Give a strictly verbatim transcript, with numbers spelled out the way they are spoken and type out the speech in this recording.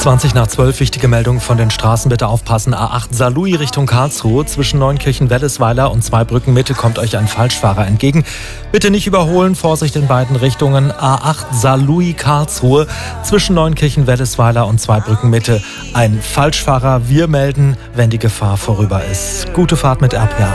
zwanzig nach zwölf, wichtige Meldung von den Straßen, bitte aufpassen. A acht Saarlouis Richtung Karlsruhe, zwischen Neunkirchen-Wellesweiler und Zweibrücken Mitte kommt euch ein Falschfahrer entgegen. Bitte nicht überholen, Vorsicht in beiden Richtungen. A acht Saarlouis Karlsruhe, zwischen Neunkirchen-Wellesweiler und Zweibrücken Mitte ein Falschfahrer. Wir melden, wenn die Gefahr vorüber ist. Gute Fahrt mit R P A.